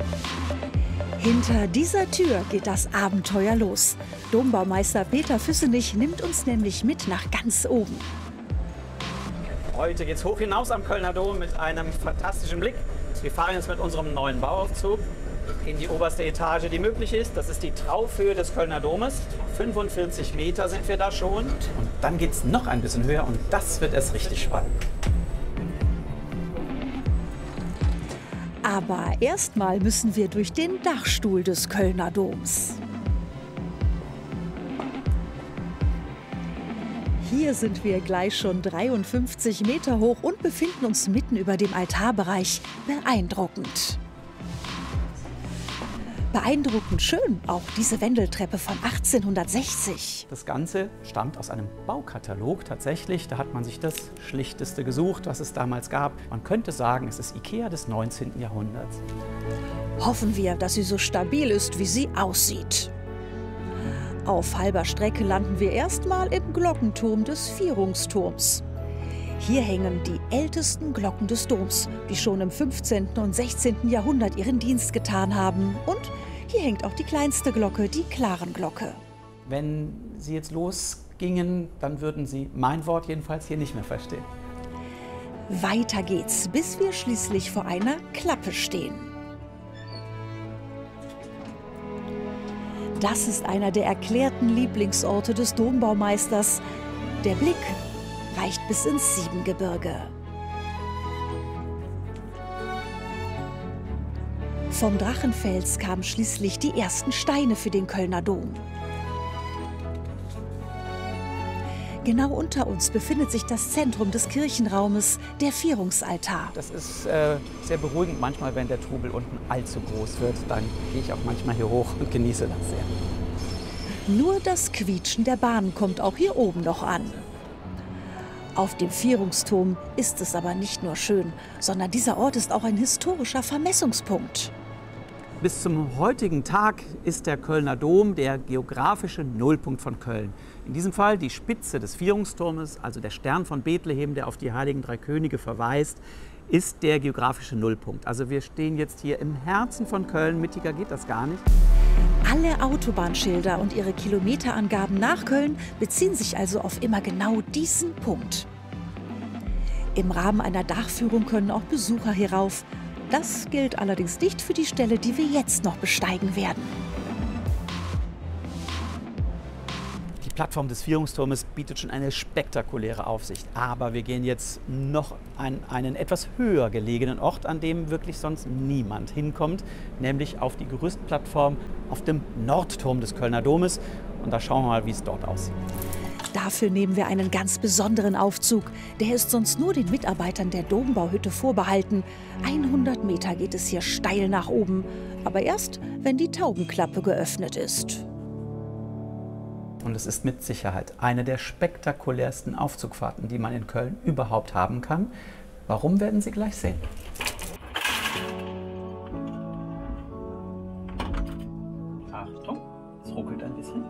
Hinter dieser Tür geht das Abenteuer los. Dombaumeister Peter Füssenich nimmt uns nämlich mit nach ganz oben. Heute geht's hoch hinaus am Kölner Dom mit einem fantastischen Blick. Wir fahren jetzt mit unserem neuen Bauaufzug in die oberste Etage, die möglich ist. Das ist die Traufhöhe des Kölner Domes. 45 Meter sind wir da schon. Und dann geht's noch ein bisschen höher und das wird erst richtig spannend. Aber erstmal müssen wir durch den Dachstuhl des Kölner Doms. Hier sind wir gleich schon 53 Meter hoch und befinden uns mitten über dem Altarbereich. Beeindruckend. Beeindruckend schön, auch diese Wendeltreppe von 1860. Das Ganze stammt aus einem Baukatalog tatsächlich. Da hat man sich das Schlichteste gesucht, was es damals gab. Man könnte sagen, es ist Ikea des 19. Jahrhunderts. Hoffen wir, dass sie so stabil ist, wie sie aussieht. Auf halber Strecke landen wir erstmal im Glockenturm des Vierungsturms. Hier hängen die ältesten Glocken des Doms, die schon im 15. und 16. Jahrhundert ihren Dienst getan haben. Und hier hängt auch die kleinste Glocke, die Klarenglocke. Wenn Sie jetzt losgingen, dann würden Sie mein Wort jedenfalls hier nicht mehr verstehen. Weiter geht's, bis wir schließlich vor einer Klappe stehen. Das ist einer der erklärten Lieblingsorte des Dombaumeisters. Der Blick reicht bis ins Siebengebirge. Vom Drachenfels kamen schließlich die ersten Steine für den Kölner Dom. Genau unter uns befindet sich das Zentrum des Kirchenraumes, der Vierungsaltar. Das ist sehr beruhigend manchmal, wenn der Trubel unten allzu groß wird. Dann gehe ich auch manchmal hier hoch und genieße das sehr. Nur das Quietschen der Bahn kommt auch hier oben noch an. Auf dem Vierungsturm ist es aber nicht nur schön, sondern dieser Ort ist auch ein historischer Vermessungspunkt. Bis zum heutigen Tag ist der Kölner Dom der geografische Nullpunkt von Köln. In diesem Fall die Spitze des Vierungsturmes, also der Stern von Bethlehem, der auf die heiligen drei Könige verweist, ist der geografische Nullpunkt. Also wir stehen jetzt hier im Herzen von Köln, mittiger geht das gar nicht. Alle Autobahnschilder und ihre Kilometerangaben nach Köln beziehen sich also auf immer genau diesen Punkt. Im Rahmen einer Dachführung können auch Besucher hierauf. Das gilt allerdings nicht für die Stelle, die wir jetzt noch besteigen werden. Die Plattform des Vierungsturmes bietet schon eine spektakuläre Aufsicht. Aber wir gehen jetzt noch an einen etwas höher gelegenen Ort, an dem wirklich sonst niemand hinkommt, nämlich auf die Gerüstplattform auf dem Nordturm des Kölner Domes. Und da schauen wir mal, wie es dort aussieht. Dafür nehmen wir einen ganz besonderen Aufzug. Der ist sonst nur den Mitarbeitern der Dombauhütte vorbehalten. 100 Meter geht es hier steil nach oben. Aber erst, wenn die Taubenklappe geöffnet ist. Und es ist mit Sicherheit eine der spektakulärsten Aufzugfahrten, die man in Köln überhaupt haben kann. Warum, werden Sie gleich sehen. Achtung, es ruckelt ein bisschen.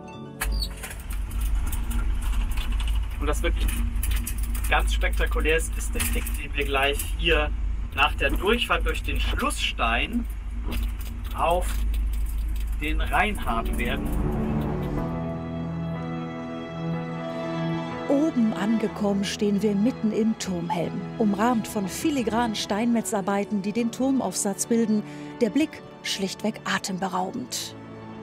Und das wirklich ganz spektakulär ist der Blick, den wir gleich hier nach der Durchfahrt durch den Schlussstein auf den Rhein haben werden. Oben angekommen stehen wir mitten im Turmhelm, umrahmt von filigranen Steinmetzarbeiten, die den Turmaufsatz bilden. Der Blick schlichtweg atemberaubend.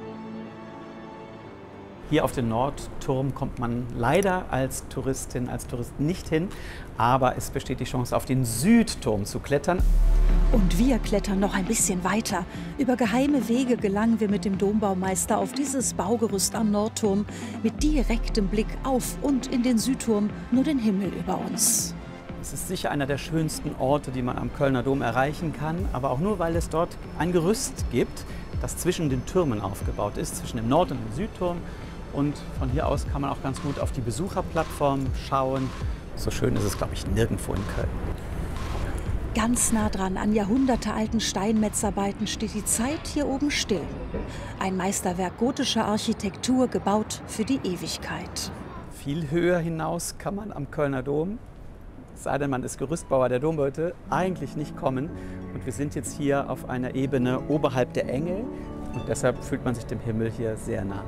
Hier auf den Nordturm kommt man leider als Touristin, als Tourist nicht hin, aber es besteht die Chance, auf den Südturm zu klettern. Und wir klettern noch ein bisschen weiter. Über geheime Wege gelangen wir mit dem Dombaumeister auf dieses Baugerüst am Nordturm mit direktem Blick auf und in den Südturm, nur den Himmel über uns. Es ist sicher einer der schönsten Orte, die man am Kölner Dom erreichen kann, aber auch nur, weil es dort ein Gerüst gibt, das zwischen den Türmen aufgebaut ist, zwischen dem Nord- und dem Südturm. Und von hier aus kann man auch ganz gut auf die Besucherplattform schauen. So schön ist es, glaube ich, nirgendwo in Köln. Ganz nah dran an jahrhundertealten Steinmetzarbeiten steht die Zeit hier oben still. Ein Meisterwerk gotischer Architektur, gebaut für die Ewigkeit. Viel höher hinaus kann man am Kölner Dom, es sei denn man ist Gerüstbauer der Domhütte, eigentlich nicht kommen. Und wir sind jetzt hier auf einer Ebene oberhalb der Engel und deshalb fühlt man sich dem Himmel hier sehr nah.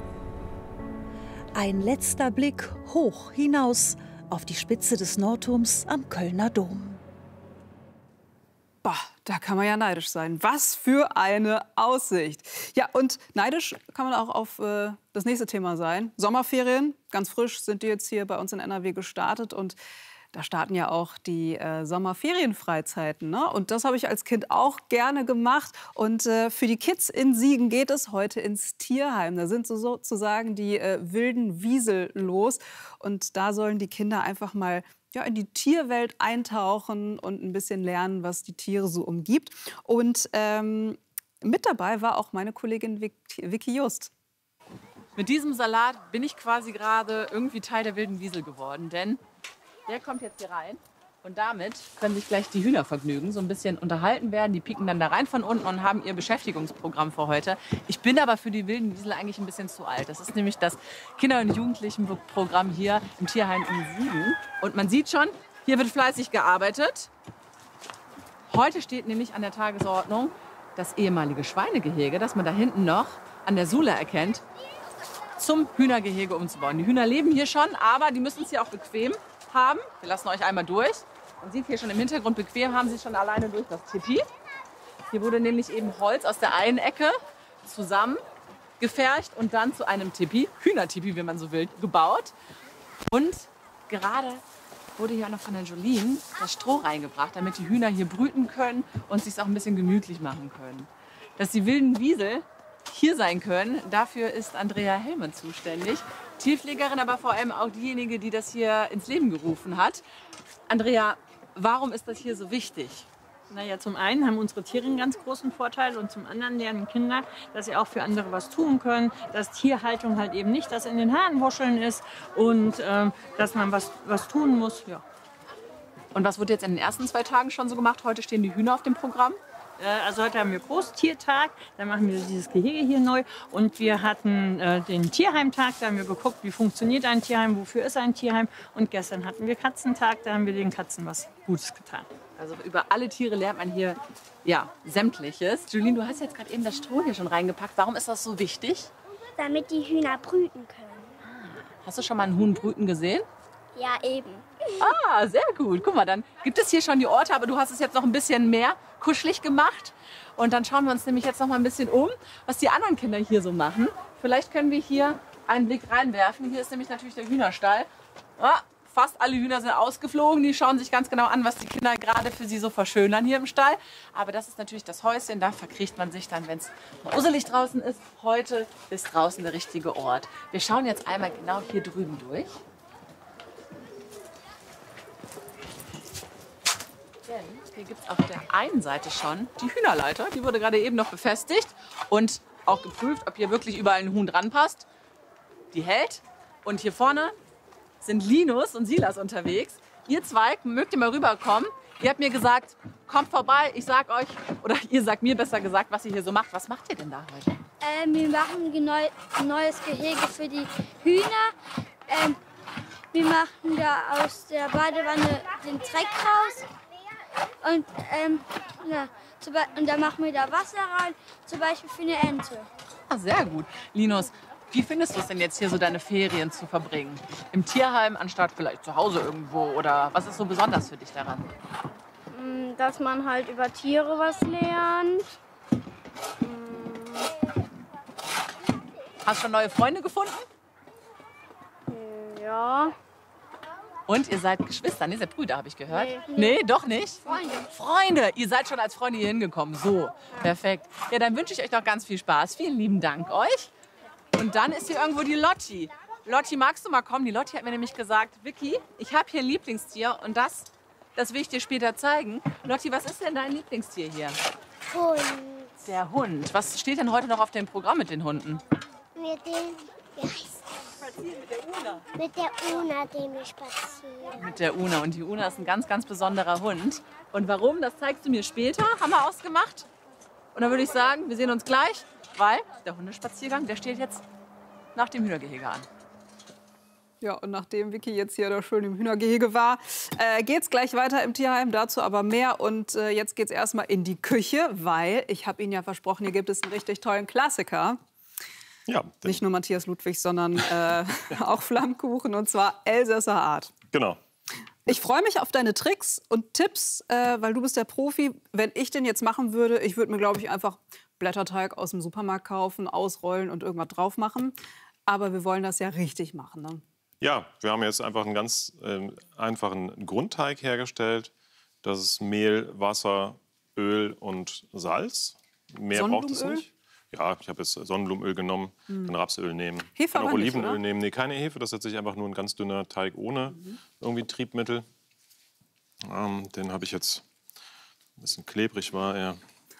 Ein letzter Blick hoch hinaus auf die Spitze des Nordturms am Kölner Dom. Boah, da kann man ja neidisch sein. Was für eine Aussicht. Ja, und neidisch kann man auch auf das nächste Thema sein. Sommerferien, ganz frisch sind die jetzt hier bei uns in NRW gestartet. Und da starten ja auch die Sommerferienfreizeiten, ne? Und das habe ich als Kind auch gerne gemacht. Und für die Kids in Siegen geht es heute ins Tierheim. Da sind sozusagen die wilden Wiesel los. Und da sollen die Kinder einfach mal in die Tierwelt eintauchen und ein bisschen lernen, was die Tiere so umgibt. Und mit dabei war auch meine Kollegin Vicky Just. Mit diesem Salat bin ich quasi gerade irgendwie Teil der wilden Wiesel geworden, denn der kommt jetzt hier rein und damit können sich gleich die Hühner vergnügen, so ein bisschen unterhalten werden. Die pieken dann da rein von unten und haben ihr Beschäftigungsprogramm für heute. Ich bin aber für die wilden Wiesel eigentlich ein bisschen zu alt. Das ist nämlich das Kinder- und Jugendlichenprogramm hier im Tierheim in Siegen. Und man sieht schon, hier wird fleißig gearbeitet. Heute steht nämlich an der Tagesordnung das ehemalige Schweinegehege, das man da hinten noch an der Sula erkennt, zum Hühnergehege umzubauen. Die Hühner leben hier schon, aber die müssen es hier auch bequem haben. Wir lassen euch einmal durch. Man sieht hier schon im Hintergrund, bequem haben sie schon alleine durch das Tipi. Hier wurde nämlich eben Holz aus der einen Ecke zusammengefercht und dann zu einem Tipi, Hühnertipi, wenn man so will, gebaut. Und gerade wurde hier auch noch von der Jolene das Stroh reingebracht, damit die Hühner hier brüten können und sich auch ein bisschen gemütlich machen können. Dass die wilden Wiesel hier sein können, dafür ist Andrea Hellmann zuständig. Tierpflegerin, aber vor allem auch diejenige, die das hier ins Leben gerufen hat. Andrea, warum ist das hier so wichtig? Naja, zum einen haben unsere Tiere einen ganz großen Vorteil und zum anderen lernen Kinder, dass sie auch für andere was tun können, dass Tierhaltung halt eben nicht das in den Haaren wuscheln ist und dass man was tun muss. Ja. Und was wurde jetzt in den ersten 2 Tagen schon so gemacht? Heute stehen die Hühner auf dem Programm. Also heute haben wir Großtiertag, da machen wir dieses Gehege hier neu und wir hatten den Tierheimtag, da haben wir geguckt, wie funktioniert ein Tierheim, wofür ist ein Tierheim und gestern hatten wir Katzentag, da haben wir den Katzen was Gutes getan. Also über alle Tiere lernt man hier Sämtliches. Jolene, du hast jetzt gerade eben das Stroh hier schon reingepackt. Warum ist das so wichtig? Damit die Hühner brüten können. Hast du schon mal ein Huhn brüten gesehen? Ja, eben. Ah, sehr gut. Guck mal, dann gibt es hier schon die Orte, aber du hast es jetzt noch ein bisschen mehr kuschelig gemacht. Und dann schauen wir uns nämlich jetzt noch mal ein bisschen um, was die anderen Kinder hier so machen. Vielleicht können wir hier einen Blick reinwerfen. Hier ist nämlich natürlich der Hühnerstall. Ah, fast alle Hühner sind ausgeflogen. Die schauen sich ganz genau an, was die Kinder gerade für sie so verschönern hier im Stall. Aber das ist natürlich das Häuschen. Da verkriecht man sich dann, wenn es gruselig draußen ist. Heute ist draußen der richtige Ort. Wir schauen jetzt einmal genau hier drüben durch. Denn hier gibt es auf der einen Seite schon die Hühnerleiter. Die wurde gerade eben noch befestigt und auch geprüft, ob hier wirklich überall ein Huhn dran passt. Die hält. Und hier vorne sind Linus und Silas unterwegs. Ihr zwei, mögt ihr mal rüberkommen? Ihr habt mir gesagt, kommt vorbei, ich sag euch, oder ihr sagt mir besser gesagt, was ihr hier so macht. Was macht ihr denn da heute? Wir machen ein neues Gehege für die Hühner. Wir machen da aus der Badewanne den Dreck raus. Und, und dann machen wir da Wasser rein, zum Beispiel für eine Ente. Ah, sehr gut. Linus, wie findest du es denn jetzt hier so, deine Ferien zu verbringen? Im Tierheim anstatt vielleicht zu Hause irgendwo? Oder was ist so besonders für dich daran? Dass man halt über Tiere was lernt. Hast du schon neue Freunde gefunden? Ja. Und ihr seid Geschwister, ihr seid Brüder, habe ich gehört. Nee. Nee, doch nicht? Freunde, ihr seid schon als Freunde hier hingekommen. So, perfekt. Ja, dann wünsche ich euch noch ganz viel Spaß. Vielen lieben Dank euch. Und dann ist hier irgendwo die Lotti. Lotti, magst du mal kommen? Die Lotti hat mir nämlich gesagt, Vicky, ich habe hier ein Lieblingstier und das will ich dir später zeigen. Lotti, was ist denn dein Lieblingstier hier? Hund. Der Hund. Was steht denn heute noch auf dem Programm mit den Hunden? Mit dem, wie heißt Spazieren mit der Una. Mit der Una, den wir spazieren. Mit der Una. Und die Una ist ein ganz, ganz besonderer Hund. Und warum, das zeigst du mir später, haben wir ausgemacht. Und dann würde ich sagen, wir sehen uns gleich, weil der Hundespaziergang, der steht jetzt nach dem Hühnergehege an. Ja, und nachdem Vicky jetzt hier da schön im Hühnergehege war, geht's gleich weiter im Tierheim, dazu aber mehr. Und jetzt geht's erstmal in die Küche, weil ich habe Ihnen ja versprochen, hier gibt es einen richtig tollen Klassiker. Ja, Nicht nur Matthias Ludwig, sondern auch Flammkuchen, und zwar Elsässer Art. genau. Ich freue mich auf deine Tricks und Tipps, weil du bist der Profi. Wenn ich den jetzt machen würde, ich würde mir, glaube ich, einfach Blätterteig aus dem Supermarkt kaufen, ausrollen und irgendwas drauf machen. Aber wir wollen das ja richtig machen, ne? Ja, wir haben jetzt einfach einen ganz einfachen Grundteig hergestellt. Das ist Mehl, Wasser, Öl und Salz. Mehr braucht es Sonnenblumenöl? nicht. Ja, ich habe jetzt Sonnenblumenöl genommen, kann Rapsöl nehmen, Hefe kann auch aber nicht, Olivenöl oder? nehmen. Nee, keine Hefe, das ist tatsächlich einfach nur ein ganz dünner Teig ohne irgendwie Triebmittel. Den habe ich jetzt, ein bisschen klebrig war er,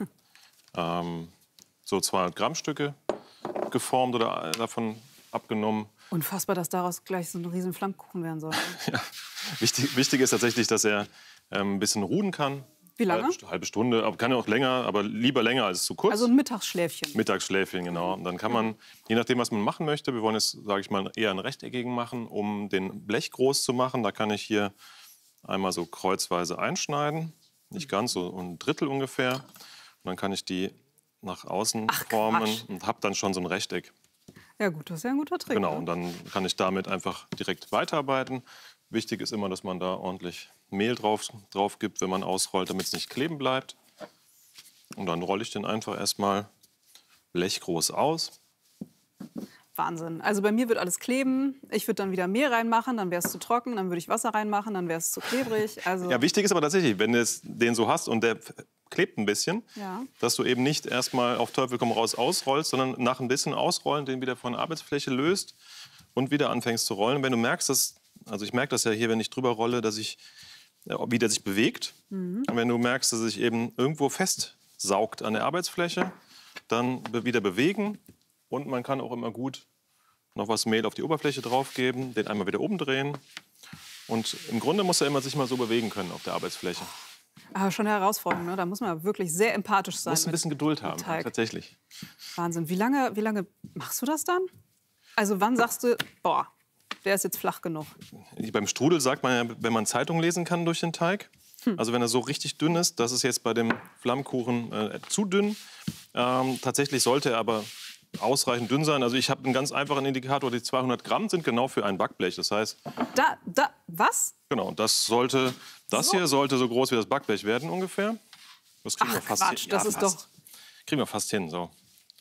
so 200 Gramm Stücke geformt oder davon abgenommen. Unfassbar, dass daraus gleich so ein riesen Flammkuchen werden soll. Wichtig ist tatsächlich, dass er ein bisschen ruhen kann. Wie lange? Halbe Stunde, aber kann ja auch länger, aber lieber länger als zu kurz. Also ein Mittagsschläfchen. Mittagsschläfchen, genau. Und dann kann man, je nachdem, was man machen möchte, wir wollen jetzt, sage ich mal, eher einen rechteckigen machen, um den Blech groß zu machen. Da kann ich hier einmal so kreuzweise einschneiden, nicht ganz, so ein Drittel ungefähr. Und dann kann ich die nach außen formen Quatsch. und habe dann schon so ein Rechteck. Ja gut, das ist ja ein guter Trick. Genau, ne? und dann kann ich damit einfach direkt weiterarbeiten. Wichtig ist immer, dass man da ordentlich Mehl drauf gibt, wenn man ausrollt, damit es nicht kleben bleibt. Und dann rolle ich den einfach erstmal blechgroß aus. Wahnsinn. Also bei mir wird alles kleben. Ich würde dann wieder Mehl reinmachen, dann wäre es zu trocken. Dann würde ich Wasser reinmachen, dann wäre es zu klebrig. Also Ja, wichtig ist aber tatsächlich, wenn du den so hast und der klebt ein bisschen, Ja. dass du eben nicht erstmal auf Teufel komm raus ausrollst, sondern nach ein bisschen ausrollen den wieder von der Arbeitsfläche löst und wieder anfängst zu rollen. Wenn du merkst, also ich merke das ja hier, wenn ich drüber rolle, dass wie der sich bewegt. Und wenn du merkst, dass er sich eben irgendwo festsaugt an der Arbeitsfläche, dann wieder bewegen. Und man kann auch immer gut noch was Mehl auf die Oberfläche draufgeben, den einmal wieder oben drehen. Und im Grunde muss er immer sich mal so bewegen können auf der Arbeitsfläche. Aber schon eine Herausforderung, ne? Da muss man wirklich sehr empathisch sein. Du musst ein bisschen Geduld haben, Teig. tatsächlich. Wahnsinn. Wie lange machst du das dann? Also wann sagst du, boah, der ist jetzt flach genug? Beim Strudel sagt man ja, wenn man Zeitung lesen kann durch den Teig. Also wenn er so richtig dünn ist, das ist jetzt bei dem Flammkuchen zu dünn. Tatsächlich sollte er aber ausreichend dünn sein. Also ich habe einen ganz einfachen Indikator, die 200 Gramm sind genau für ein Backblech. Das heißt, Was? genau, das hier sollte so groß wie das Backblech werden ungefähr. Das kriegen wir fast Quatsch, hin. das ist fast. doch... Kriegen wir fast hin, so.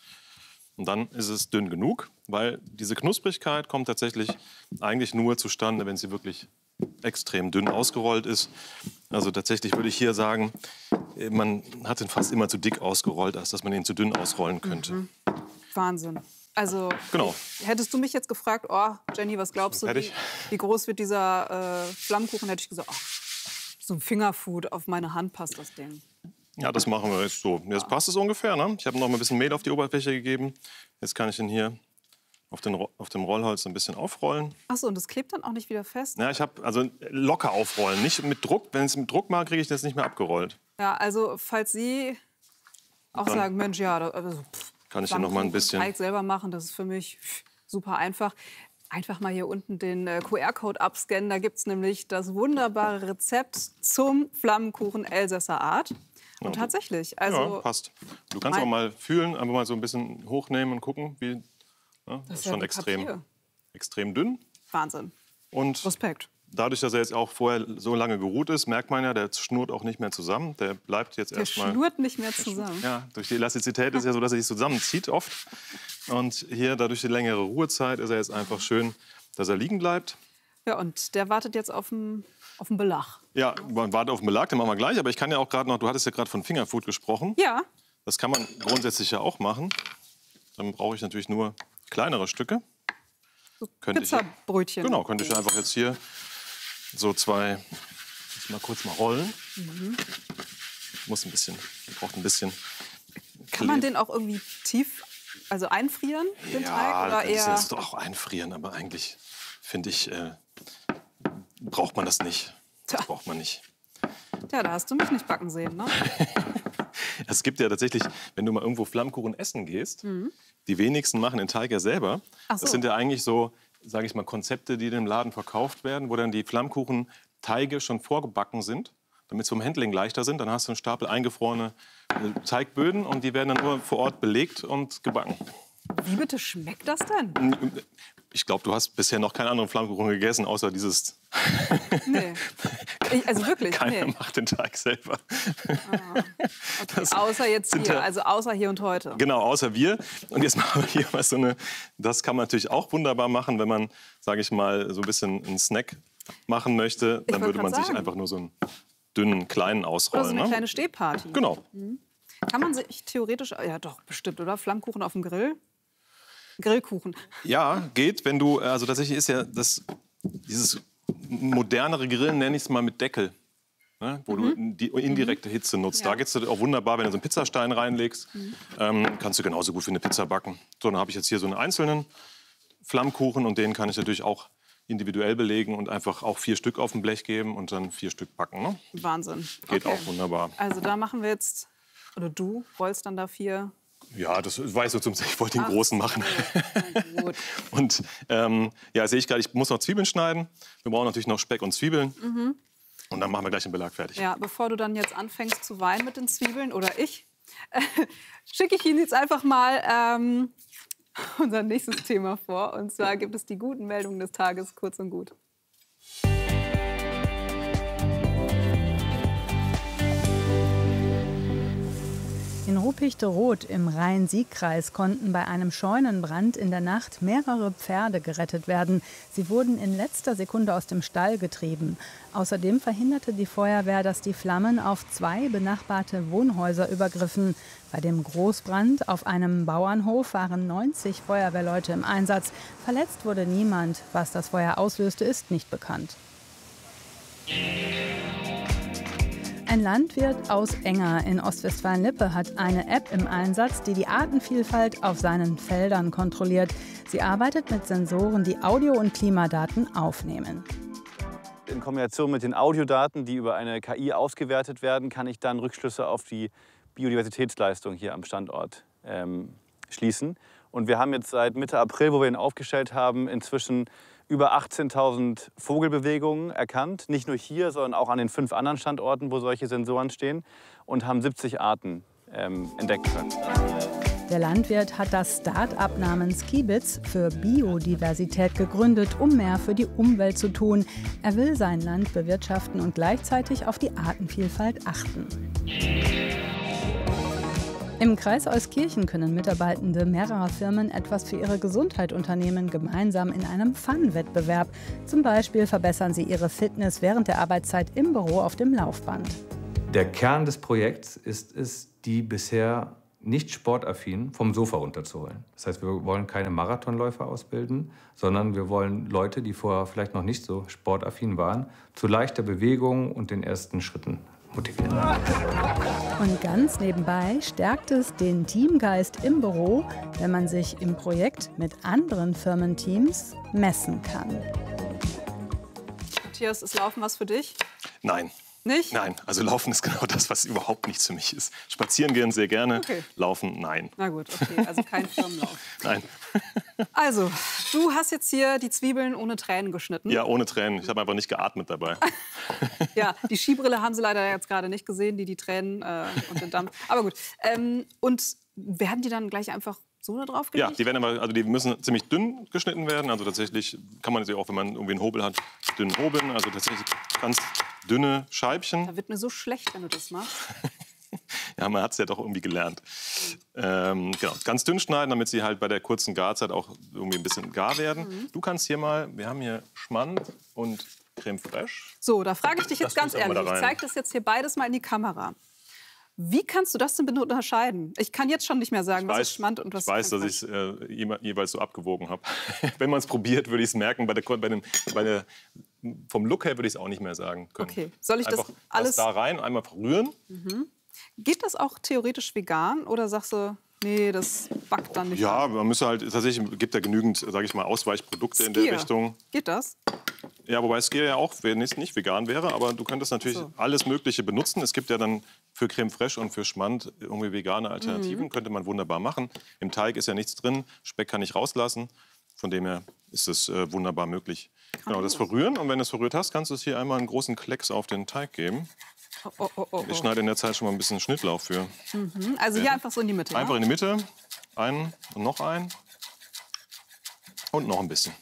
Und dann ist es dünn genug, weil diese Knusprigkeit kommt tatsächlich eigentlich nur zustande, wenn sie wirklich extrem dünn ausgerollt ist. Also tatsächlich würde ich hier sagen, man hat ihn fast immer zu dick ausgerollt, als dass man ihn zu dünn ausrollen könnte. Wahnsinn. Also Genau. hättest du mich jetzt gefragt, oh Jenny, was glaubst du, Fertig. wie groß wird dieser Flammkuchen, hätte ich gesagt, oh, so ein Fingerfood, auf meine Hand passt das Ding. Ja, das machen wir jetzt so. Jetzt passt es ungefähr. Ne? Ich habe noch mal ein bisschen Mehl auf die Oberfläche gegeben. Jetzt kann ich ihn hier auf dem Rollholz ein bisschen aufrollen. Achso, und das klebt dann auch nicht wieder fest? Ja, ich habe also locker aufrollen, nicht mit Druck. Wenn ich es mit Druck mache, kriege ich das nicht mehr abgerollt. Ja, also falls Sie auch Dann sagen, Mensch, ja, Kann ich hier noch mal ein bisschen. Teig selber machen, das ist für mich super einfach. Einfach mal hier unten den QR-Code abscannen. Da gibt es nämlich das wunderbare Rezept zum Flammkuchen Elsässer Art. Und tatsächlich, also Ja, passt. Du kannst auch mal fühlen, einfach mal so ein bisschen hochnehmen und gucken, wie. Ja, das ist ja schon wie extrem, Papier. extrem dünn. Wahnsinn. Und Respekt. dadurch, dass er jetzt auch vorher so lange geruht ist, merkt man ja, der schnurrt auch nicht mehr zusammen. Der bleibt jetzt Der erstmal. schnurrt nicht mehr zusammen. Ja, durch die Elastizität ist es ja so, dass er sich zusammenzieht oft. Und hier, dadurch die längere Ruhezeit, ist er jetzt einfach schön, dass er liegen bleibt. Ja, und der wartet jetzt auf den Belag. Ja, man wartet auf den Belag, den machen wir gleich. Aber ich kann ja auch gerade noch, du hattest ja gerade von Fingerfood gesprochen. Ja, Das kann man grundsätzlich ja auch machen. Dann brauche ich natürlich nur kleinere Stücke. Könnte ich, Pizzabrötchen. genau, könnte ich einfach jetzt hier so zwei, mal kurz mal rollen. Muss ein bisschen, braucht ein bisschen. Kann man den auch irgendwie tief, also einfrieren, den Teig? Oder das eher... jetzt auch einfrieren, aber eigentlich finde ich, braucht man das nicht. Das Tja. braucht man nicht. Ja, da hast du mich nicht backen sehen, ne? Es gibt ja tatsächlich, wenn du mal irgendwo Flammkuchen essen gehst, die wenigsten machen den Teig ja selber. Ach so. Das sind ja eigentlich so sage ich mal, Konzepte, die in dem Laden verkauft werden, wo dann die Flammkuchenteige schon vorgebacken sind, damit sie vom Handling leichter sind. Dann hast du einen Stapel eingefrorene Teigböden und die werden dann nur vor Ort belegt und gebacken. Wie bitte schmeckt das denn? Ich glaube, du hast bisher noch keinen anderen Flammkuchen gegessen, außer dieses... Nee. Also wirklich? Keiner macht den Teig selber. Ah, okay. Außer jetzt hier, also außer hier und heute. Genau, außer wir. Und jetzt machen wir hier mal so eine... Das kann man natürlich auch wunderbar machen, wenn man, sage ich mal, so ein bisschen einen Snack machen möchte. Dann würde man sich einfach nur so einen dünnen, kleinen ausrollen. Oder so eine kleine Stehparty. Genau. Kann man sich theoretisch... Ja doch, bestimmt, oder? Flammkuchen auf dem Grill? Grillkuchen. Ja, geht, wenn du... Also tatsächlich ist ja dieses modernere Grillen, nenne ich es mal, mit Deckel. Ne, wo du die indirekte Hitze nutzt. Ja. Da geht es auch wunderbar, wenn du so einen Pizzastein reinlegst. Kannst du genauso gut für eine Pizza backen. So, dann habe ich jetzt hier so einen einzelnen Flammkuchen und den kann ich natürlich auch individuell belegen und einfach auch 4 Stück auf dem Blech geben und dann 4 Stück backen. Ne? Wahnsinn. Geht auch wunderbar. Also da machen wir jetzt, oder du rollst dann da 4... Ja, das weißt du zum Beispiel. Ich wollte den großen machen. Okay. Gut. Und ja, sehe ich gerade, ich muss noch Zwiebeln schneiden. Wir brauchen natürlich noch Speck und Zwiebeln. Und dann machen wir gleich den Belag fertig. Ja, bevor du dann jetzt anfängst zu weinen mit den Zwiebeln, oder ich, schicke ich Ihnen jetzt einfach mal unser nächstes Thema vor. Und zwar gibt es die guten Meldungen des Tages, kurz und gut. In Ruppichteroth im Rhein-Sieg-Kreis konnten bei einem Scheunenbrand in der Nacht mehrere Pferde gerettet werden. Sie wurden in letzter Sekunde aus dem Stall getrieben. Außerdem verhinderte die Feuerwehr, dass die Flammen auf 2 benachbarte Wohnhäuser übergriffen. Bei dem Großbrand auf einem Bauernhof waren 90 Feuerwehrleute im Einsatz. Verletzt wurde niemand. Was das Feuer auslöste, ist nicht bekannt. Ein Landwirt aus Enger in Ostwestfalen-Lippe hat eine App im Einsatz, die die Artenvielfalt auf seinen Feldern kontrolliert. Sie arbeitet mit Sensoren, die Audio- und Klimadaten aufnehmen. In Kombination mit den Audiodaten, die über eine KI ausgewertet werden, kann ich dann Rückschlüsse auf die Biodiversitätsleistung hier am Standort schließen. Und wir haben jetzt seit Mitte April, wo wir ihn aufgestellt haben, inzwischen über 18.000 Vogelbewegungen erkannt. Nicht nur hier, sondern auch an den 5 anderen Standorten, wo solche Sensoren stehen. Und haben 70 Arten entdecken können. Der Landwirt hat das Start-up namens Kiebitz für Biodiversität gegründet, um mehr für die Umwelt zu tun. Er will sein Land bewirtschaften und gleichzeitig auf die Artenvielfalt achten. Im Kreis Euskirchen können Mitarbeitende mehrerer Firmen etwas für ihre Gesundheit unternehmen, gemeinsam in einem Fun-Wettbewerb. Zum Beispiel verbessern sie ihre Fitness während der Arbeitszeit im Büro auf dem Laufband. Der Kern des Projekts ist es, die bisher nicht sportaffin vom Sofa runterzuholen. Das heißt, wir wollen keine Marathonläufer ausbilden, sondern wir wollen Leute, die vorher vielleicht noch nicht so sportaffin waren, zu leichter Bewegung und den ersten Schritten motivieren. Und ganz nebenbei stärkt es den Teamgeist im Büro, wenn man sich im Projekt mit anderen Firmenteams messen kann. Matthias, ist Laufen was für dich? Nein. Nicht? Nein, also Laufen ist genau das, was überhaupt nichts für mich ist. Spazieren gehen sehr gerne, okay. Laufen nein. Na gut, okay, also kein Firmenlauf. Nein. Also, du hast jetzt hier die Zwiebeln ohne Tränen geschnitten. Ja, ohne Tränen. Ich habe einfach nicht geatmet dabei. Ja, die Skibrille haben Sie leider jetzt gerade nicht gesehen, die Tränen und den Dampf. Aber gut. Und werden die dann gleich einfach so da drauf gelegt? Ja, die werden aber, also die müssen ziemlich dünn geschnitten werden. Also tatsächlich kann man sie auch, wenn man irgendwie einen Hobel hat, dünn hobeln. Also tatsächlich ganz dünne Scheibchen. Da wird mir so schlecht, wenn du das machst. Ja, man hat es ja doch irgendwie gelernt. Genau, ganz dünn schneiden, damit sie halt bei der kurzen Garzeit auch irgendwie ein bisschen gar werden. Du kannst hier mal, wir haben hier Schmand und Creme fraiche. So, da frage ich dich jetzt ganz ehrlich. Ich zeige das jetzt hier beides mal in die Kamera. Wie kannst du das denn bitte unterscheiden? Ich kann jetzt schon nicht mehr sagen, was ist Schmand und was ist Creme fraiche. Ich weiß, dass ich es jeweils so abgewogen habe. Wenn man es probiert, würde ich es merken. Vom Look her würde ich es auch nicht mehr sagen können. Okay, soll ich einfach das alles da rein, einmal rühren? Geht das auch theoretisch vegan oder sagst du, nee, das backt dann nicht? Ja, man müsste halt, tatsächlich gibt ja genügend, sage ich mal, Ausweichprodukte in der Richtung. Geht das? Ja, wobei Skier ja auch, wenn es nicht vegan wäre, aber du könntest natürlich alles Mögliche benutzen. Es gibt ja dann für Creme fraiche und für Schmand irgendwie vegane Alternativen, könnte man wunderbar machen. Im Teig ist ja nichts drin, Speck kann ich rauslassen. Von dem her ist es wunderbar möglich. Genau, das verrühren. Und wenn du es verrührt hast, kannst du es hier einmal einen großen Klecks auf den Teig geben. Ich schneide in der Zeit schon mal ein bisschen Schnittlauch für. Also hier einfach so in die Mitte. Einfach in die Mitte. Einen und noch einen. Und noch ein bisschen.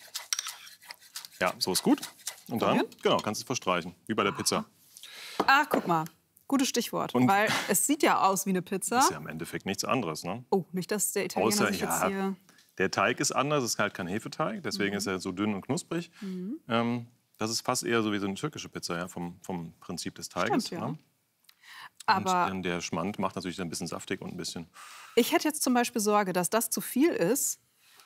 Ja, so ist gut. Und dann, genau, kannst du es verstreichen. Wie bei der Pizza. Ach, guck mal. Gutes Stichwort. Und weil es sieht ja aus wie eine Pizza. Das ist ja im Endeffekt nichts anderes, ne? Oh, nicht, dass der Italiener Außer, sich jetzt hier... Der Teig ist anders, es ist halt kein Hefeteig, deswegen ist er so dünn und knusprig. Das ist fast eher so wie so eine türkische Pizza, ja, vom Prinzip des Teiges. Stimmt, ja. Ne? Aber und der Schmand macht natürlich ein bisschen saftig und ein bisschen... ich hätte jetzt zum Beispiel Sorge, dass das zu viel ist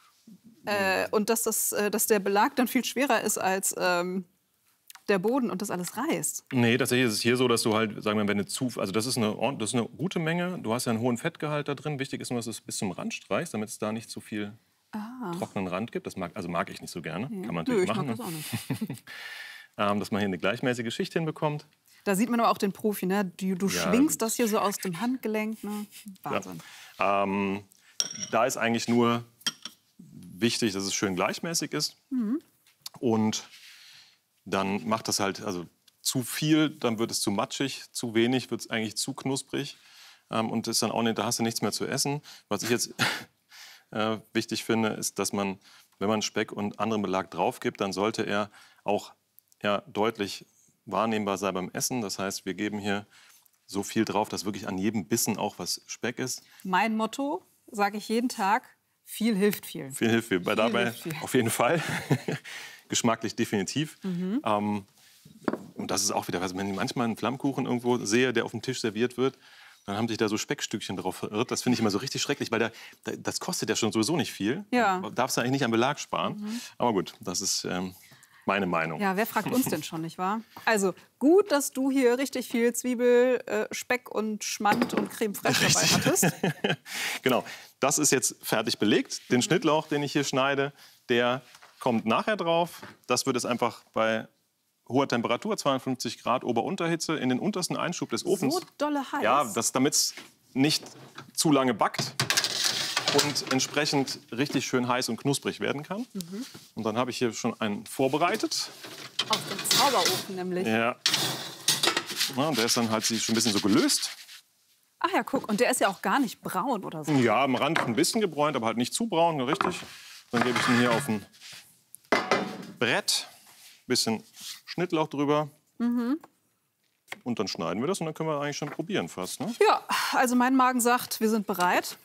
und dass der Belag dann viel schwerer ist als der Boden und das alles reißt. Nee, tatsächlich ist es hier so, dass du halt, sagen wir, wenn du also das ist eine gute Menge. Du hast ja einen hohen Fettgehalt da drin. Wichtig ist nur, dass du es bis zum Rand streichst, damit es da nicht zu viel trockenen Rand gibt. Das mag ich nicht so gerne. Ja. Kann man natürlich machen. Mag das auch nicht. Dass man hier eine gleichmäßige Schicht hinbekommt. Da sieht man aber auch den Profi, ne? Du schwingst das hier so aus dem Handgelenk. Ne? Wahnsinn. Ja. Da ist eigentlich nur wichtig, dass es schön gleichmäßig ist. Und dann macht das halt, also zu viel, dann wird es zu matschig, zu wenig wird es eigentlich zu knusprig und ist dann auch nicht, da hast du nichts mehr zu essen. Was ich jetzt wichtig finde, ist, dass man, wenn man Speck und anderen Belag drauf gibt, dann sollte er auch deutlich wahrnehmbar sein beim Essen. Das heißt, wir geben hier so viel drauf, dass wirklich an jedem Bissen auch was Speck ist. Mein Motto, sage ich jeden Tag, viel hilft viel. Viel hilft viel. Dabei auf jeden Fall. Geschmacklich definitiv. Und das ist auch wieder, also wenn ich manchmal einen Flammkuchen irgendwo sehe, der auf dem Tisch serviert wird, dann haben sich da so Speckstückchen drauf verirrt. Das finde ich immer so richtig schrecklich, weil das kostet ja schon sowieso nicht viel. Ja. Darfst du eigentlich nicht am Belag sparen. Aber gut, das ist meine Meinung. Ja, wer fragt uns denn schon, nicht wahr? Also gut, dass du hier richtig viel Zwiebel, Speck und Schmand und Creme fraiche dabei hattest. Genau, das ist jetzt fertig belegt. Den Schnittlauch, den ich hier schneide, der kommt nachher drauf. Das wird es einfach bei hoher Temperatur, 52 Grad Ober-Unterhitze, in den untersten Einschub des Ofens. So dolle heiß? Ja, damit es nicht zu lange backt und entsprechend richtig schön heiß und knusprig werden kann. Und dann habe ich hier schon einen vorbereitet. Auf dem Zauberofen nämlich. Ja. Und der ist dann halt schon ein bisschen so gelöst. Ach ja, guck, und der ist ja auch gar nicht braun oder so. Ja, am Rand ein bisschen gebräunt, aber halt nicht zu braun, richtig. Dann gebe ich ihn hier auf ein Brett, bisschen Schnittlauch drüber. Und dann schneiden wir das und dann können wir eigentlich schon probieren fast. Ne? Ja, also mein Magen sagt, wir sind bereit.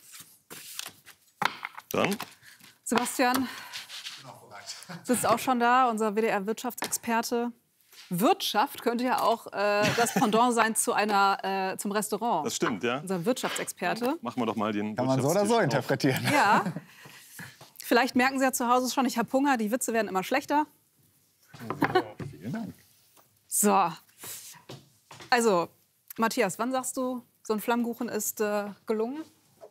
Dann. Sebastian sitzt auch schon da, unser WDR-Wirtschaftsexperte. Wirtschaft könnte ja auch das Pendant sein zum Restaurant. Das stimmt, ja. Unser Wirtschaftsexperte. Machen wir doch mal den Kann man so oder so interpretieren. Ja. Vielleicht merken Sie ja zu Hause schon, ich habe Hunger, die Witze werden immer schlechter. Vielen Dank. So. Also, Matthias, wann sagst du, so ein Flammkuchen ist gelungen?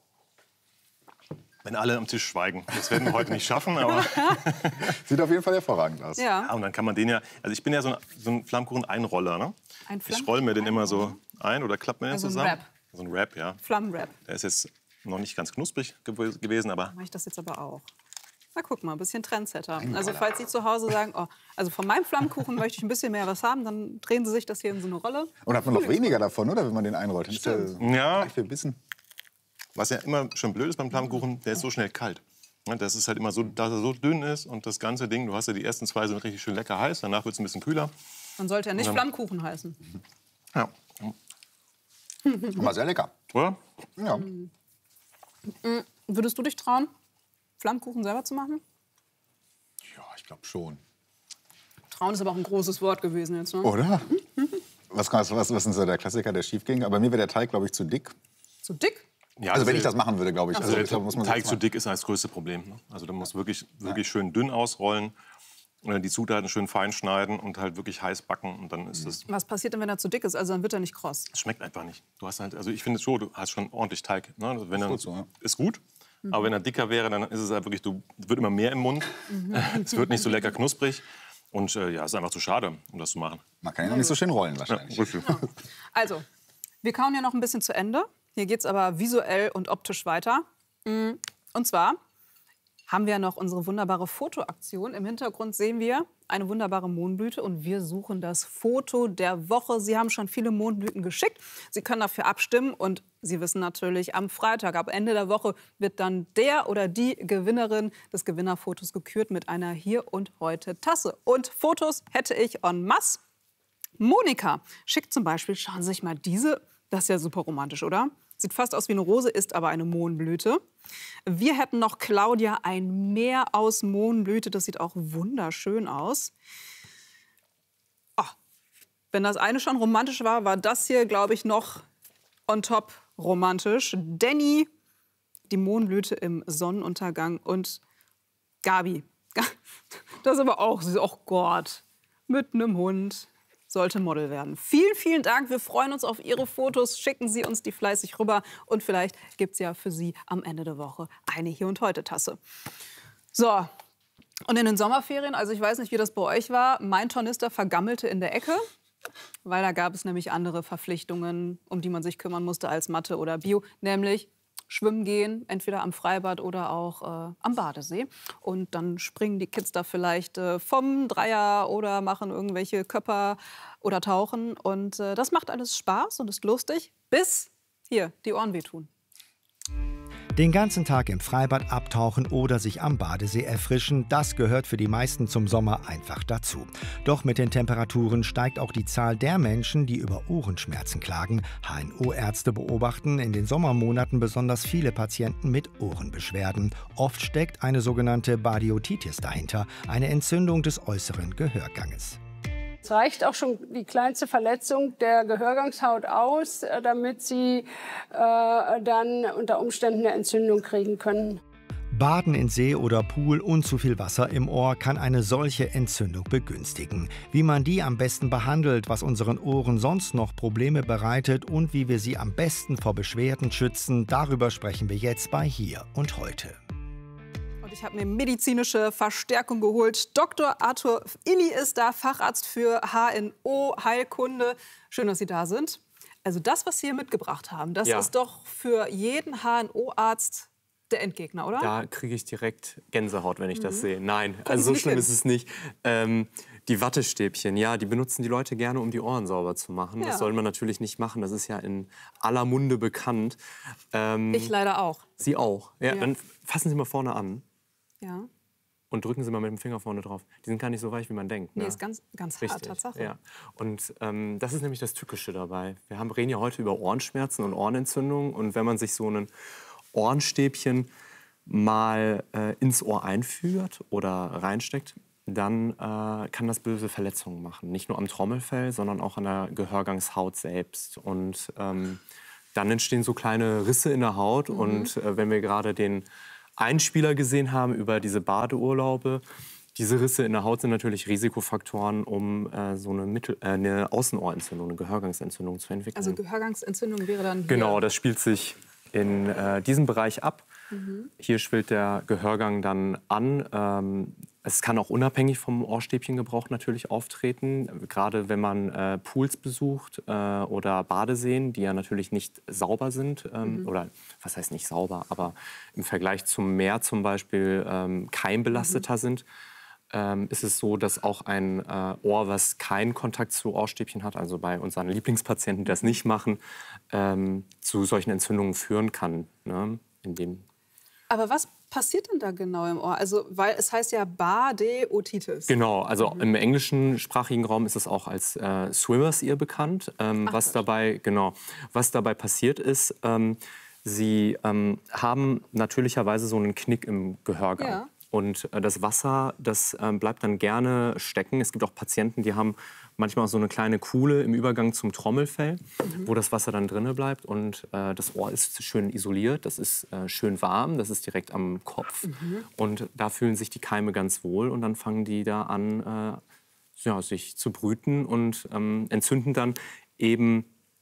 Wenn alle am Tisch schweigen. Das werden wir heute nicht schaffen, aber... Sieht auf jeden Fall hervorragend aus. Ja. Und dann kann man den ja... Also ich bin ja so ein Flammkuchen-Einroller, ne? Ich rolle mir den immer so ein oder klappe mir den Also ein zusammen. Wrap. So ein Wrap, ja. Flammenwrap. Der ist jetzt noch nicht ganz knusprig gewesen, aber... Mache ich das jetzt aber auch. Na, guck mal, ein bisschen Trendsetter. Also falls Sie zu Hause sagen, oh, also von meinem Flammkuchen möchte ich ein bisschen mehr was haben, dann drehen Sie sich das hier in so eine Rolle. Und hat man noch weniger davon, oder, wenn man den einrollt? Ja. Viel Bissen. Was ja immer schon blöd ist beim Flammkuchen, der ist so schnell kalt. Das ist halt immer so, dass er so dünn ist und das ganze Ding, du hast ja die ersten zwei sind richtig schön lecker heiß, danach wird es ein bisschen kühler. Dann sollte er nicht Flammkuchen heißen. Ja. Aber sehr lecker. Oder? Ja. Würdest du dich trauen, Flammkuchen selber zu machen? Ja, ich glaube schon. Trauen ist aber auch ein großes Wort gewesen jetzt, ne? Oder? Was ist so der Klassiker, der schief ging? Aber mir wäre der Teig, glaube ich, zu dick. Zu dick? Ja, Also wenn ich das machen würde, glaube ich. Also, der ich glaub, muss man Teig das zu dick ist das größte Problem. Ne? Also da muss wirklich schön dünn ausrollen, die Zutaten schön fein schneiden und halt wirklich heiß backen und dann ist es. Was passiert denn, wenn er zu dick ist? Also dann wird er nicht kross. Es schmeckt einfach nicht. Du hast halt, also ich finde schon, du hast schon ordentlich Teig. Ne? Also wenn gut so, ja. ist gut. Aber wenn er dicker wäre, dann ist es halt wirklich, wird immer mehr im Mund. Es wird nicht so lecker knusprig. Und ja, es ist einfach zu schade, um das zu machen. Man kann ja noch nicht so schön rollen wahrscheinlich. Ja, Also, wir kauen ja noch ein bisschen zu Ende. Hier geht es aber visuell und optisch weiter. Und zwar, haben wir noch unsere wunderbare Fotoaktion. Im Hintergrund sehen wir eine wunderbare Mohnblüte und wir suchen das Foto der Woche. Sie haben schon viele Mohnblüten geschickt. Sie können dafür abstimmen und Sie wissen natürlich, am Freitag, ab Ende der Woche, wird dann der oder die Gewinnerin des Gewinnerfotos gekürt mit einer Hier und Heute Tasse. Und Fotos hätte ich en masse. Monika schickt zum Beispiel, schauen Sie sich mal diese, das ist ja super romantisch, oder? Sieht fast aus wie eine Rose, ist aber eine Mohnblüte. Wir hätten noch Claudia, ein Meer aus Mohnblüte. Das sieht auch wunderschön aus. Oh, wenn das eine schon romantisch war, war das hier, glaube ich, noch on top romantisch. Danny, die Mohnblüte im Sonnenuntergang. Und Gabi, das ist aber auch süß. Oh Gott, mit einem Hund. Sollte Model werden. Vielen, vielen Dank. Wir freuen uns auf Ihre Fotos. Schicken Sie uns die fleißig rüber. Und vielleicht gibt es ja für Sie am Ende der Woche eine Hier und Heute Tasse. So, und in den Sommerferien, also ich weiß nicht, wie das bei euch war, mein Tornister vergammelte in der Ecke, weil da gab es nämlich andere Verpflichtungen, um die man sich kümmern musste als Mathe oder Bio, nämlich schwimmen gehen, entweder am Freibad oder auch am Badesee. Und dann springen die Kids da vielleicht vom Dreier oder machen irgendwelche Köpper oder tauchen. Und das macht alles Spaß und ist lustig, bis hier die Ohren wehtun. Den ganzen Tag im Freibad abtauchen oder sich am Badesee erfrischen, das gehört für die meisten zum Sommer einfach dazu. Doch mit den Temperaturen steigt auch die Zahl der Menschen, die über Ohrenschmerzen klagen. HNO-Ärzte beobachten in den Sommermonaten besonders viele Patienten mit Ohrenbeschwerden. Oft steckt eine sogenannte Badiotitis dahinter, eine Entzündung des äußeren Gehörganges. Es reicht auch schon die kleinste Verletzung der Gehörgangshaut aus, damit Sie dann unter Umständen eine Entzündung kriegen können. Baden in See oder Pool und zu viel Wasser im Ohr kann eine solche Entzündung begünstigen. Wie man die am besten behandelt, was unseren Ohren sonst noch Probleme bereitet und wie wir sie am besten vor Beschwerden schützen, darüber sprechen wir jetzt bei Hier und Heute. Ich habe mir medizinische Verstärkung geholt. Dr. Arthur Illy ist da, Facharzt für HNO-Heilkunde. Schön, dass Sie da sind. Also das, was Sie hier mitgebracht haben, das ist doch für jeden HNO-Arzt der Endgegner, oder? Da kriege ich direkt Gänsehaut, wenn ich das sehe. Nein, also so schlimm ist es nicht. Die Wattestäbchen, ja, die benutzen die Leute gerne, um die Ohren sauber zu machen. Das soll man natürlich nicht machen. Das ist ja in aller Munde bekannt. Ich leider auch. Sie auch? Ja, dann fassen Sie mal vorne an. Ja. Und drücken Sie mal mit dem Finger vorne drauf. Die sind gar nicht so weich, wie man denkt. Nee, Ne? ist ganz hart, Tatsache. Ja. Und das ist nämlich das Tückische dabei. Wir reden ja heute über Ohrenschmerzen und Ohrenentzündungen. Und wenn man sich so ein Ohrenstäbchen mal ins Ohr einführt oder reinsteckt, dann kann das böse Verletzungen machen. Nicht nur am Trommelfell, sondern auch an der Gehörgangshaut selbst. Und dann entstehen so kleine Risse in der Haut. Und wenn wir gerade den Einspieler gesehen haben über diese Badeurlaube. Diese Risse in der Haut sind natürlich Risikofaktoren, um so eine Außenohrentzündung, eine Gehörgangsentzündung zu entwickeln. Also Gehörgangsentzündung wäre dann hier. Genau, das spielt sich in diesem Bereich ab. Hier schwillt der Gehörgang dann an. Es kann auch unabhängig vom Ohrstäbchengebrauch natürlich auftreten. Gerade wenn man Pools besucht oder Badeseen, die ja natürlich nicht sauber sind. Oder was heißt nicht sauber, aber im Vergleich zum Meer zum Beispiel keimbelasteter sind. Ist es so, dass auch ein Ohr, was keinen Kontakt zu Ohrstäbchen hat, also bei unseren Lieblingspatienten, die das nicht machen, zu solchen Entzündungen führen kann. Ne? Aber was passiert denn da genau im Ohr? Also, weil es heißt ja Badiotitis. Genau, also im englischen sprachigen Raum ist es auch als Swimmer's Ear bekannt. Was dabei passiert ist, sie haben natürlicherweise so einen Knick im Gehörgang. Ja. Und das Wasser, das bleibt dann gerne stecken. Es gibt auch Patienten, die haben manchmal auch so eine kleine Kuhle im Übergang zum Trommelfell, wo das Wasser dann drinne bleibt. Und das Ohr ist schön isoliert, das ist schön warm, das ist direkt am Kopf. Und da fühlen sich die Keime ganz wohl und dann fangen die da an, sich zu brüten und entzünden dann eben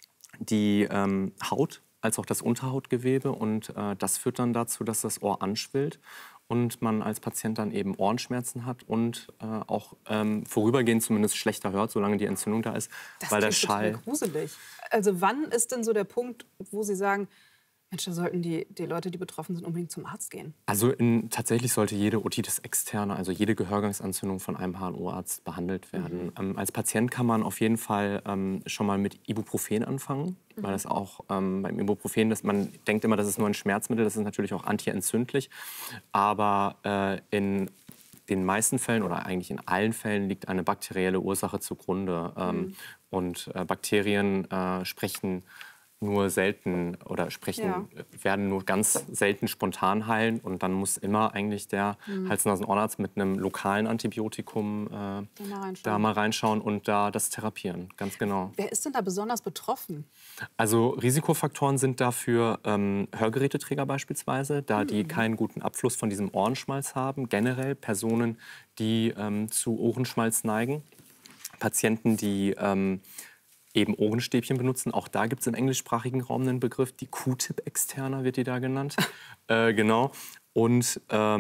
die Haut als auch das Unterhautgewebe. Und das führt dann dazu, dass das Ohr anschwillt. Und man als Patient dann eben Ohrenschmerzen hat und auch vorübergehend zumindest schlechter hört, solange die Entzündung da ist. Das weil der klingt Schall total gruselig. Also wann ist denn so der Punkt, wo Sie sagen, Mensch, da sollten die Leute, die betroffen sind, unbedingt zum Arzt gehen. Also tatsächlich sollte jede Otitis externe, also jede Gehörgangsentzündung von einem HNO-Arzt behandelt werden. Als Patient kann man auf jeden Fall schon mal mit Ibuprofen anfangen, weil das auch beim Ibuprofen, man denkt immer, das ist nur ein Schmerzmittel, das ist natürlich auch antientzündlich, aber in den meisten Fällen oder eigentlich in allen Fällen liegt eine bakterielle Ursache zugrunde. Und Bakterien sprechen nur selten oder werden nur ganz selten spontan heilen. Und dann muss immer eigentlich der Hals-Nasen-Ohrenarzt mit einem lokalen Antibiotikum da mal reinschauen und da das therapieren. Ganz genau. Wer ist denn da besonders betroffen? Also Risikofaktoren sind dafür Hörgeräteträger beispielsweise, da die keinen guten Abfluss von diesem Ohrenschmalz haben. Generell Personen, die zu Ohrenschmalz neigen. Patienten, die eben Ohrenstäbchen benutzen. Auch da gibt es im englischsprachigen Raum einen Begriff. Die Q-Tip externa wird die da genannt. Genau. Und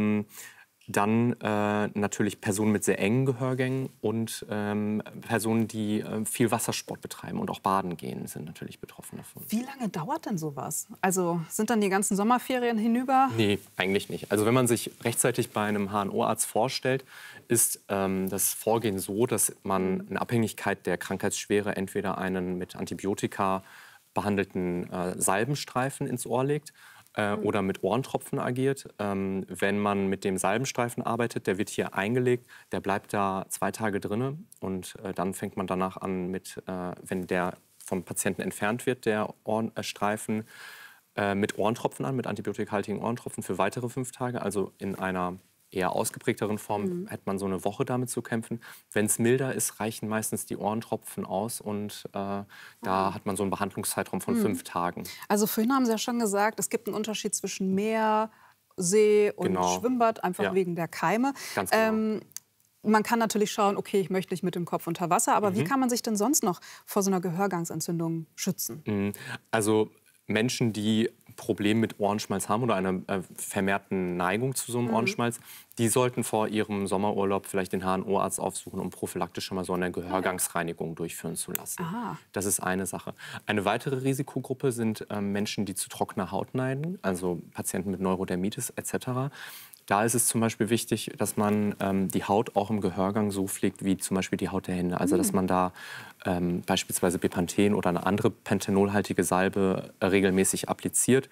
dann natürlich Personen mit sehr engen Gehörgängen und Personen, die viel Wassersport betreiben und auch baden gehen, sind natürlich betroffen davon. Wie lange dauert denn sowas? Also sind dann die ganzen Sommerferien hinüber? Nee, eigentlich nicht. Also wenn man sich rechtzeitig bei einem HNO-Arzt vorstellt, ist das Vorgehen so, dass man in Abhängigkeit der Krankheitsschwere entweder einen mit Antibiotika behandelten Salbenstreifen ins Ohr legt oder mit Ohrentropfen agiert. Wenn man mit dem Salbenstreifen arbeitet, der wird hier eingelegt, der bleibt da 2 Tage drin und dann fängt man danach an mit, wenn der vom Patienten entfernt wird, der Ohrenstreifen, mit Ohrentropfen an, mit antibiotikahaltigen Ohrentropfen für weitere 5 Tage, also in einer eher ausgeprägteren Form hätte man so eine Woche damit zu kämpfen. Wenn es milder ist, reichen meistens die Ohrentropfen aus und da hat man so einen Behandlungszeitraum von 5 Tagen. Also vorhin haben Sie ja schon gesagt, es gibt einen Unterschied zwischen Meer, See und Schwimmbad, einfach wegen der Keime. Ganz genau. Man kann natürlich schauen, okay, ich möchte nicht mit dem Kopf unter Wasser, aber wie kann man sich denn sonst noch vor so einer Gehörgangsentzündung schützen? Also Menschen, die Probleme mit Ohrenschmalz haben oder eine vermehrten Neigung zu so einem Ohrenschmalz, die sollten vor ihrem Sommerurlaub vielleicht den HNO-Arzt aufsuchen, um prophylaktisch schon mal so eine Gehörgangsreinigung durchführen zu lassen. Aha. Das ist eine Sache. Eine weitere Risikogruppe sind Menschen, die zu trockener Haut neigen, also Patienten mit Neurodermitis etc. Da ist es zum Beispiel wichtig, dass man die Haut auch im Gehörgang so pflegt wie zum Beispiel die Haut der Hände. Also dass man da beispielsweise Bepanthen oder eine andere panthenolhaltige Salbe regelmäßig appliziert.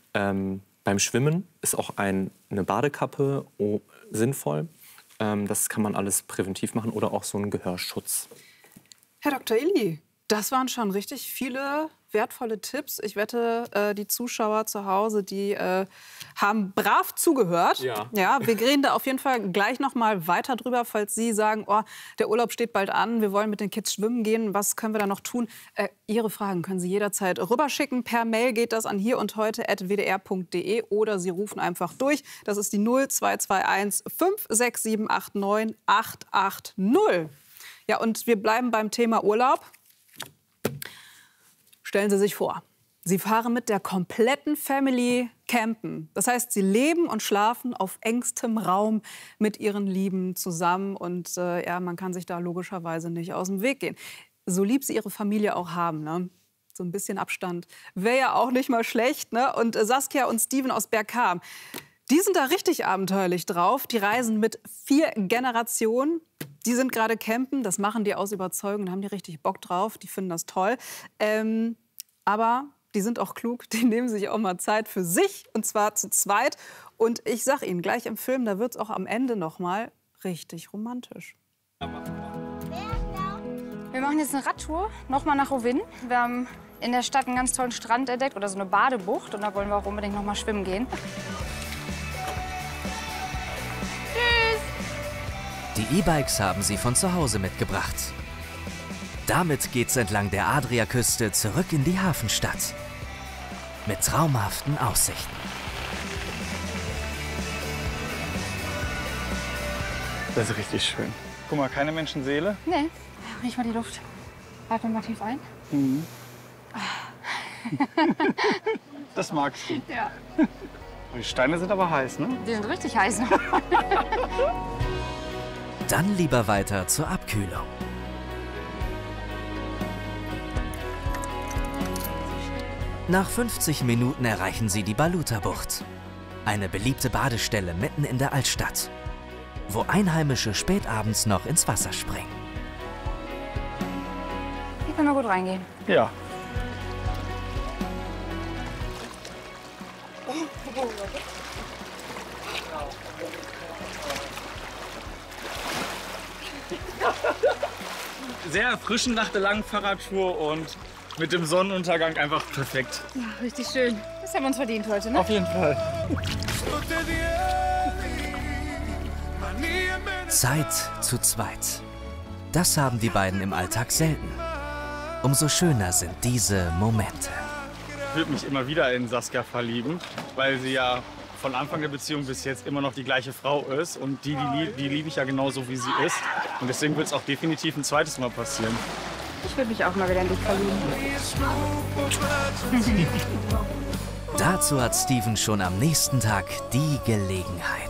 Beim Schwimmen ist auch eine Badekappe sinnvoll. Das kann man alles präventiv machen oder auch so ein Gehörschutz. Herr Dr. Illy, das waren schon richtig viele wertvolle Tipps. Ich wette, die Zuschauer zu Hause, die haben brav zugehört. Ja, wir reden da auf jeden Fall gleich noch mal weiter drüber, falls Sie sagen, oh, der Urlaub steht bald an, wir wollen mit den Kids schwimmen gehen, was können wir da noch tun? Ihre Fragen können Sie jederzeit rüberschicken. Per Mail geht das an hierundheute@wdr.de oder Sie rufen einfach durch. Das ist die 0221 56789 880. Ja, und wir bleiben beim Thema Urlaub. Stellen Sie sich vor, Sie fahren mit der kompletten Family campen. Das heißt, Sie leben und schlafen auf engstem Raum mit Ihren Lieben zusammen. Und ja, man kann sich da logischerweise nicht aus dem Weg gehen. So lieb Sie Ihre Familie auch haben, ne? So ein bisschen Abstand wäre ja auch nicht mal schlecht. Ne? Und Saskia und Steven aus Bergkamen, die sind da richtig abenteuerlich drauf. Die reisen mit 4 Generationen. Die sind gerade campen. Das machen die aus Überzeugung. Da haben die richtig Bock drauf. Die finden das toll. Aber die sind auch klug, die nehmen sich auch mal Zeit für sich, und zwar zu zweit. Und ich sag Ihnen, gleich im Film, da wird es auch am Ende noch mal richtig romantisch. Wir machen jetzt eine Radtour, noch mal nach Rovinj. Wir haben in der Stadt einen ganz tollen Strand entdeckt, oder so eine Badebucht. Und da wollen wir auch unbedingt noch mal schwimmen gehen. Die E-Bikes haben sie von zu Hause mitgebracht. Damit geht's entlang der Adriaküste zurück in die Hafenstadt. Mit traumhaften Aussichten. Das ist richtig schön. Guck mal, keine Menschenseele. Nee, riech mal die Luft. Atme mal tief ein. Das magst du. Ja. Die Steine sind aber heiß, ne? Die sind richtig heiß. Dann lieber weiter zur Abkühlung. Nach 50 Minuten erreichen sie die Baluta-Bucht. Eine beliebte Badestelle mitten in der Altstadt, wo Einheimische spätabends noch ins Wasser springen. Hier können wir gut reingehen. Ja. Sehr erfrischend nach der langen Fahrradtour und mit dem Sonnenuntergang einfach perfekt. Ja, richtig schön. Das haben wir uns verdient heute, ne? Auf jeden Fall. Zeit zu zweit. Das haben die beiden im Alltag selten. Umso schöner sind diese Momente. Ich würde mich immer wieder in Saskia verlieben, weil sie ja von Anfang der Beziehung bis jetzt immer noch die gleiche Frau ist. Und die liebe ich ja genauso, wie sie ist. Und deswegen wird es auch definitiv ein zweites Mal passieren. Ich würde mich auch mal wieder in dich verlieben. Dazu hat Steven schon am nächsten Tag die Gelegenheit.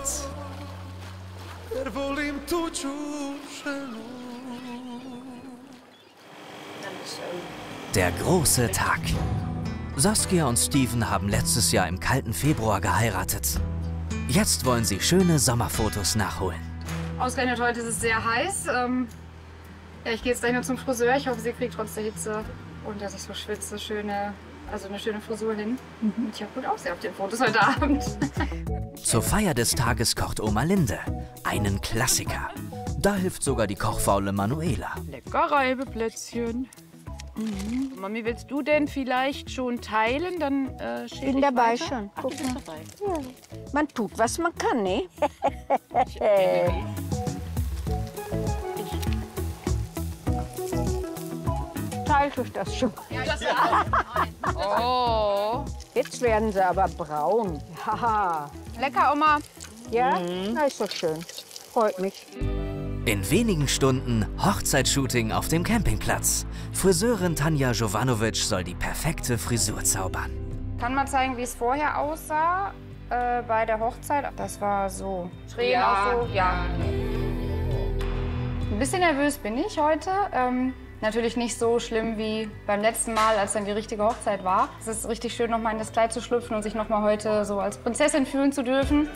Der große Tag. Saskia und Steven haben letztes Jahr im kalten Februar geheiratet. Jetzt wollen sie schöne Sommerfotos nachholen. Ausgerechnet heute ist es sehr heiß. Ja, ich gehe jetzt gleich noch zum Friseur. Ich hoffe, sie kriegt trotz der Hitze und dass ich so schwitze, eine schöne Frisur hin. Und ich habe gut aussehe auf den Fotos heute Abend. Zur Feier des Tages kocht Oma Linde einen Klassiker. Da hilft sogar die kochfaule Manuela. Lecker Reibeplätzchen. Mami, willst du denn vielleicht schon teilen? Dann schäle ich bin dabei weiter. schon. Ach, du bist dabei. Ja. Man tut, was man kann, ne? Teilt euch das schon. Oh. Jetzt werden sie aber braun. Haha. Lecker, Oma. Ja, na, ist doch schön. Freut mich. In wenigen Stunden Hochzeitsshooting auf dem Campingplatz. Friseurin Tanja Jovanovic soll die perfekte Frisur zaubern. Kann mal zeigen, wie es vorher aussah bei der Hochzeit. Das war so. Schräg Ja, auch so. Ja. Ein bisschen nervös bin ich heute. Natürlich nicht so schlimm wie beim letzten Mal, als dann die richtige Hochzeit war. Es ist richtig schön, noch mal in das Kleid zu schlüpfen und sich noch mal heute so als Prinzessin fühlen zu dürfen.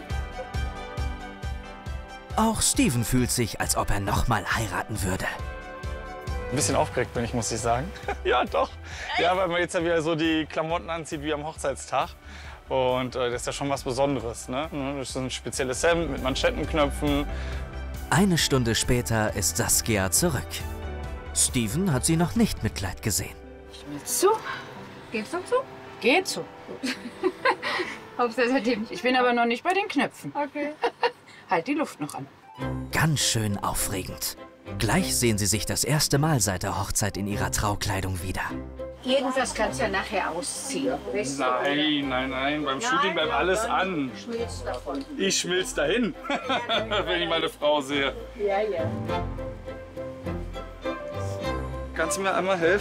Auch Steven fühlt sich, als ob er noch mal heiraten würde. Ein bisschen aufgeregt bin ich, muss ich sagen. Ja, doch. Ja, weil man jetzt ja wieder so die Klamotten anzieht wie am Hochzeitstag. Und das ist ja schon was Besonderes, ne? Das ist so ein spezielles Hemd mit Manschettenknöpfen. Eine Stunde später ist Saskia zurück. Steven hat sie noch nicht mit Kleid gesehen. Willst du? Geht's noch so? Geht so. Ich bin aber noch nicht bei den Knöpfen. Okay. Halt die Luft noch an. Ganz schön aufregend. Gleich sehen sie sich das erste Mal seit der Hochzeit in ihrer Traukleidung wieder. Irgendwas kannst du ja nachher ausziehen. Weißt du? Nein. Beim Shooting bleibt alles an. Schmilzt davon. Ich schmilz dahin, wenn ich meine Frau sehe. Ja. Kannst du mir einmal helfen?